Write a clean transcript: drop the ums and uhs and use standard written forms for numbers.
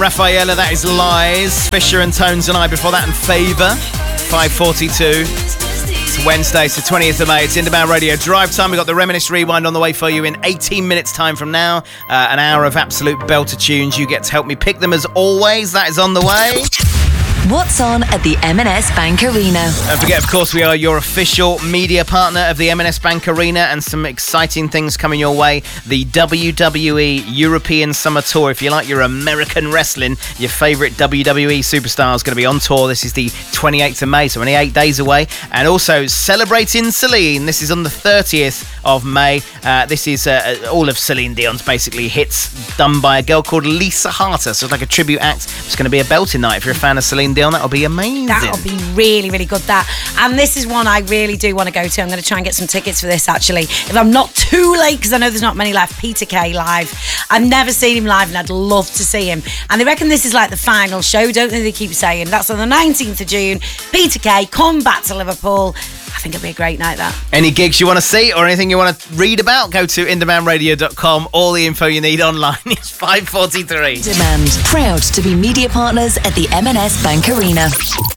Raffaella, that is Lies. Fisher and Tones and I before that, and Favour, 5:42. It's Wednesday, it's the 20th of May. It's Indie Radio Drive Time. We've got the Reminisce Rewind on the way for you in 18 minutes time from now. An hour of absolute belter tunes. You get to help me pick them as always. That is on the way. What's on at the M&S Bank Arena? Don't forget, of course, we are your official media partner of the M&S Bank Arena, and some exciting things coming your way. The WWE European Summer Tour. If you like your American wrestling, your favourite WWE superstar is going to be on tour. This is the 28th of May, so only 8 days away. And also Celebrating Celine. This is on the 30th of May. This is all of Celine Dion's basically hits done by a girl called Lisa Harter. So it's like a tribute act. It's going to be a belting night. If you're a fan of Celine Dion, that'll be amazing. That'll be really, really good, that. And this is one I really do want to go to. I'm going to try and get some tickets for this, actually. If I'm not too late, because I know there's not many left. Peter Kay live. I've never seen him live, and I'd love to see him. And they reckon this is like the final show, don't they? They keep saying. That's on the 19th of June. Peter Kay, come back to Liverpool. I think it'll be a great night, that. Any gigs you want to see or anything you want to read about, go to indiemanradio.com. All the info you need online. It's 5:43. Demand. Proud to be media partners at the M&S Bank Arena.